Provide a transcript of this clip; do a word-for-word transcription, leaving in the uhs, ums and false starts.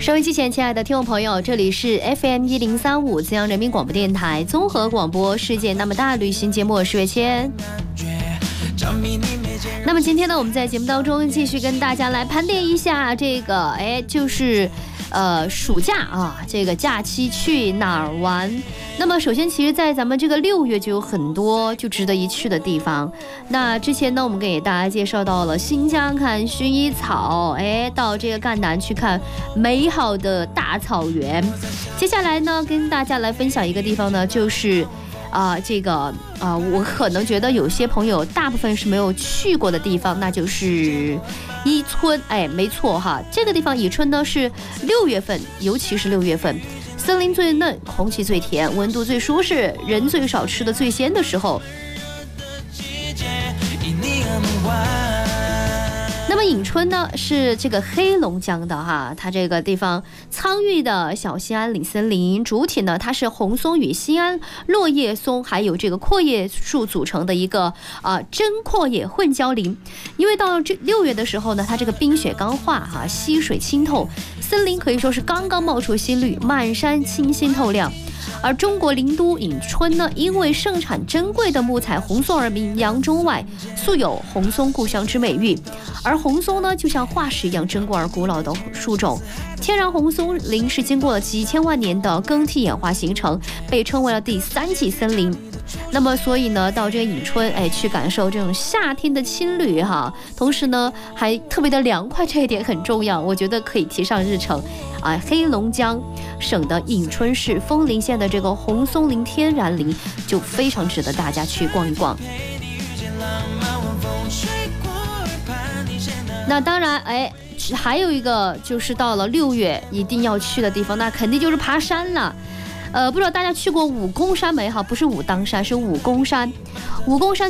收音机前亲爱的听众朋友，这里是 F M 一零三五资阳人民广播电台综合广播世界那么大旅行节目，我是月谦。那么今天呢，我们在节目当中继续跟大家来盘点一下这个，哎，就是呃暑假啊，这个假期去哪儿玩？那么首先，其实，在咱们这个六月就有很多就值得一去的地方。那之前呢，我们给大家介绍到了新疆看薰衣草，哎，到这个赣南去看美好的大草原。接下来呢，跟大家来分享一个地方呢，就是啊、呃，这个啊、呃，我可能觉得有些朋友大部分是没有去过的地方，那就是伊春。哎，没错哈，这个地方伊春呢是六月份，尤其是六月份。森林最嫩，空气最甜，温度最舒适，人最少，吃的最鲜的时候。那么颍春呢是这个黑龙江的哈，它这个地方苍郁的小兴安岭森林，主体呢它是红松与兴安落叶松还有这个阔叶树组成的一个啊、呃、真阔叶混交林。因为到这六月的时候呢，它这个冰雪刚化哈，溪水清透，森林可以说是刚刚冒出新绿，满山清新透亮。而中国林都颍春呢，因为盛产珍贵的木材红松而名扬中外，素有红松故乡之美誉。而红松呢，就像化石一样珍贵而古老的树种，天然红松林是经过了几千万年的更替演化形成，被称为了第三纪森林。那么所以呢，到这个颍春，哎，去感受这种夏天的青绿哈，同时呢还特别的凉快，这一点很重要，我觉得可以提上日程啊。黑龙江省的颍春市枫林县的这个红松林天然林就非常值得大家去逛一逛。那当然，哎，还有一个就是到了六月一定要去的地方，那肯定就是爬山了。呃，不知道大家去过武功山没哈？不是武当山，是武功山。武功山